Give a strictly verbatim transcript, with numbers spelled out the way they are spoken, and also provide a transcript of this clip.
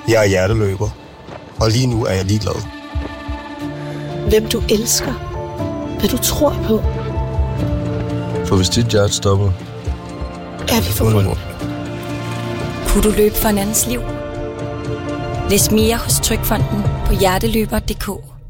Jeg er hjerteløber, og lige nu er jeg ligeglad. Hvem du elsker. Hvad du tror på. For hvis dit hjerte stopper, er vi forbundet. Kunne du løbe for en andens liv? Læs mere hos Trygfonden på hjerteløber punktum d k.